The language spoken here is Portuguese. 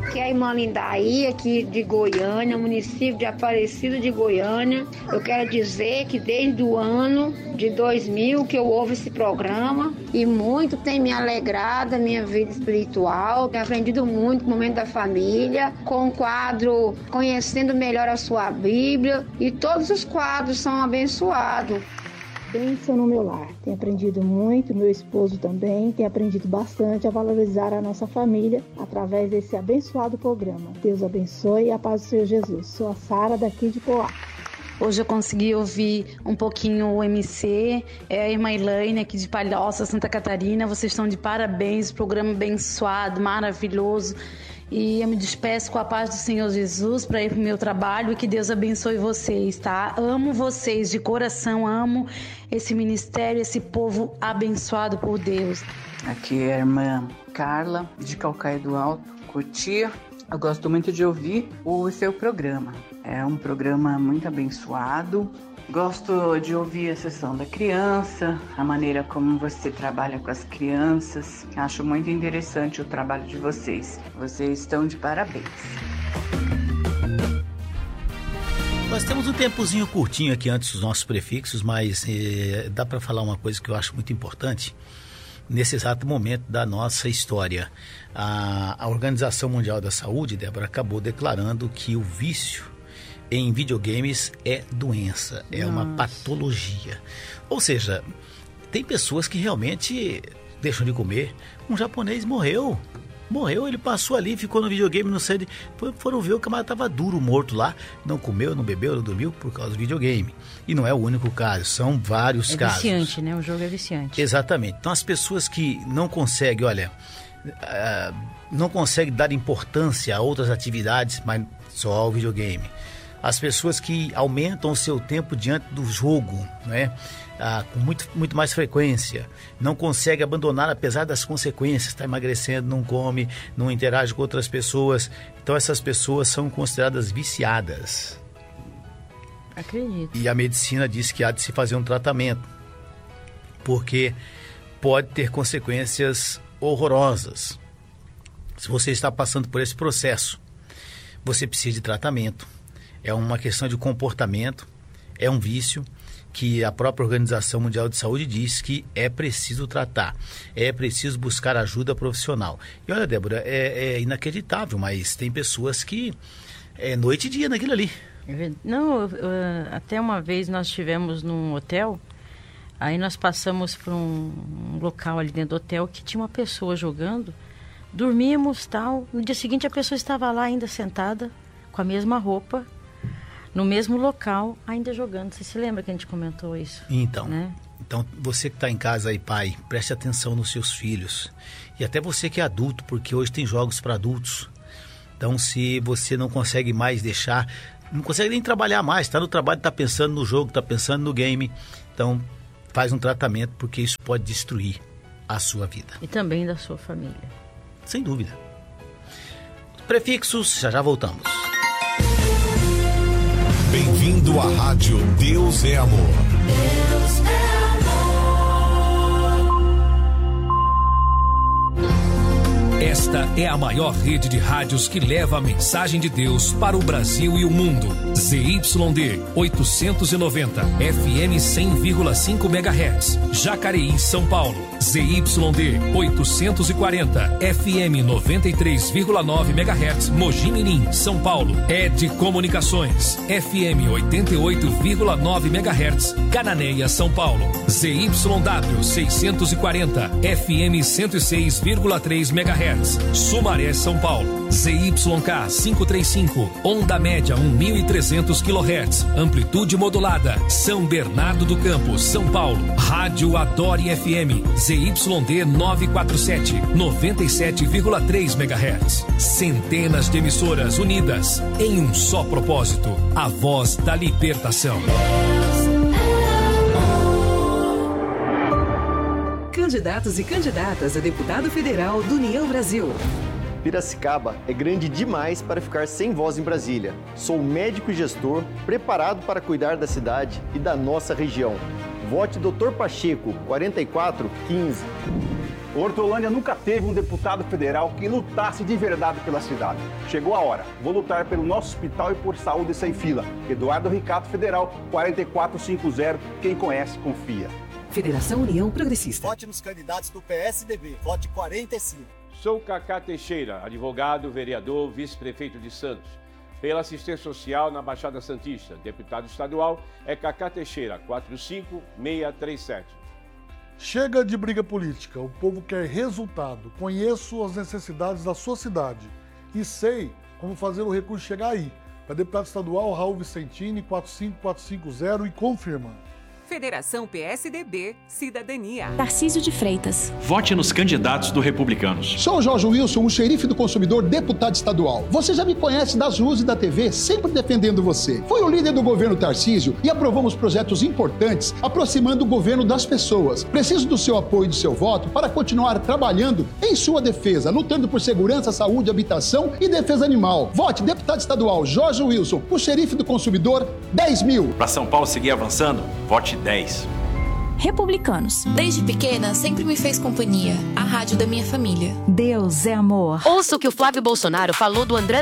que é a irmã Lindaí, aqui de Goiânia, município de Aparecida de Goiânia. Eu quero dizer que desde o ano de 2000 que eu ouvo esse programa e muito tem me alegrado a minha vida espiritual. Tenho aprendido muito com o momento da família, com o quadro Conhecendo Melhor a Sua Bíblia, e todos os quadros são abençoados. Bênção no meu lar. Tenho aprendido muito, meu esposo também tem aprendido bastante a valorizar a nossa família através desse abençoado programa. Deus abençoe e a paz do Senhor Jesus. Sou a Sara daqui de Poá. Hoje eu consegui ouvir um pouquinho o MC, a irmã Elaine aqui de Palhoça, Santa Catarina. Vocês estão de parabéns, programa abençoado, maravilhoso. E eu me despeço com a paz do Senhor Jesus para ir para o meu trabalho e que Deus abençoe vocês, tá? Amo vocês de coração, amo esse ministério, esse povo abençoado por Deus. Aqui é a irmã Carla, de Calcaia do Alto, Cotia. Eu gosto muito de ouvir o seu programa. É um programa muito abençoado. Gosto de ouvir a sessão da criança, a maneira como você trabalha com as crianças. Acho muito interessante o trabalho de vocês. Vocês estão de parabéns. Nós temos um tempozinho curtinho aqui antes dos nossos prefixos, mas dá para falar uma coisa que eu acho muito importante. Nesse exato momento da nossa história, a Organização Mundial da Saúde, Débora, acabou declarando que o vício em videogames é doença, é uma patologia. Ou seja, tem pessoas que realmente deixam de comer. Um japonês morreu, ele passou ali, ficou no videogame, não sei, foram ver, o camarada estava duro, morto lá, não comeu, não bebeu, não dormiu por causa do videogame. E não é o único caso, são vários casos. É viciante, né? O jogo é viciante. Exatamente. Então as pessoas que não conseguem, não conseguem dar importância a outras atividades, mas só ao videogame. As pessoas que aumentam o seu tempo diante do jogo, né? Com muito mais frequência, não consegue abandonar apesar das consequências, está emagrecendo, não come, não interage com outras pessoas. Então essas pessoas são consideradas viciadas. Acredito. E a medicina diz que há de se fazer um tratamento, porque pode ter consequências horrorosas. Se você está passando por esse processo, você precisa de tratamento. É uma questão de comportamento, é um vício que a própria Organização Mundial de Saúde diz que é preciso tratar, é preciso buscar ajuda profissional. E olha, Débora, é inacreditável, mas tem pessoas que é noite e dia naquilo ali. Não, até uma vez nós estivemos num hotel, aí nós passamos por um local ali dentro do hotel que tinha uma pessoa jogando, dormimos tal, no dia seguinte a pessoa estava lá ainda sentada, com a mesma roupa, no mesmo local, ainda jogando. Você se lembra que a gente comentou isso? Então, né? Então você que está em casa aí, pai, preste atenção nos seus filhos. E até você que é adulto, porque hoje tem jogos para adultos. Então, se você não consegue mais deixar, não consegue nem trabalhar mais, está no trabalho, está pensando no jogo, está pensando no game, então faz um tratamento, porque isso pode destruir a sua vida. E também da sua família. Sem dúvida. Prefixos, já voltamos. Bem-vindo à Rádio Deus é Amor. Deus é amor. Esta é a maior rede de rádios que leva a mensagem de Deus para o Brasil e o mundo. ZYD 890, FM 100,5 MHz, Jacareí, São Paulo. ZYD 840, FM 93,9 MHz, Mogi Mirim, São Paulo. ED Comunicações, FM 88,9 MHz, Cananéia, São Paulo. ZYW 640, FM 106,3 MHz, Sumaré, São Paulo. ZYK 535, onda média 1.300 kHz, amplitude modulada, São Bernardo do Campo, São Paulo. Rádio Adore FM, ZYD 947, 97,3 MHz. Centenas de emissoras unidas em um só propósito, a voz da libertação. Candidatos e candidatas a deputado federal do União Brasil. Piracicaba é grande demais para ficar sem voz em Brasília. Sou médico e gestor, preparado para cuidar da cidade e da nossa região. Vote Dr. Pacheco, 4415. Hortolândia nunca teve um deputado federal que lutasse de verdade pela cidade. Chegou a hora. Vou lutar pelo nosso hospital e por saúde sem fila. Eduardo Ricato Federal, 4450. Quem conhece, confia. Federação União Progressista. Vote nos candidatos do PSDB. Vote 45. Sou Cacá Teixeira, advogado, vereador, vice-prefeito de Santos. Pela assistência social na Baixada Santista, deputado estadual é Cacá Teixeira, 45637. Chega de briga política, o povo quer resultado. Conheço as necessidades da sua cidade e sei como fazer o recurso chegar aí. Para deputado estadual, Raul Vicentini, 45450 e confirma. Federação PSDB, Cidadania. Tarcísio de Freitas. Vote nos candidatos do Republicanos. Sou o Jorge Wilson, o xerife do consumidor, deputado estadual. Você já me conhece das ruas e da TV, sempre defendendo você. Fui o líder do governo Tarcísio e aprovamos projetos importantes, aproximando o governo das pessoas. Preciso do seu apoio e do seu voto para continuar trabalhando em sua defesa, lutando por segurança, saúde, habitação e defesa animal. Vote deputado estadual Jorge Wilson, o xerife do consumidor, 10.000. Para São Paulo seguir avançando, vote 10. Republicanos. Desde pequena, sempre me fez companhia. A rádio da minha família. Deus é amor. Ouça o que o Flávio Bolsonaro falou do André